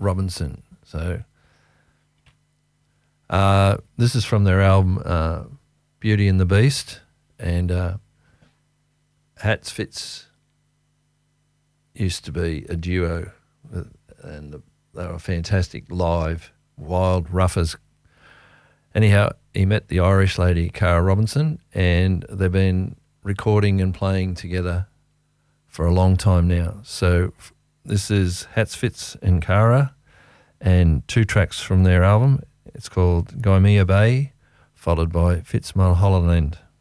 Robinson. So this is from their album Beauty and the Beast, and Hats Fitz used to be a duo, and they were fantastic live, wild roughers. Anyhow, he met the Irish lady, Cara Robinson, and they've been recording and playing together for a long time now. So this is Hats Fitz and Cara, and 2 tracks from their album. It's called Gymea Bay, followed by Fitz Mulholland.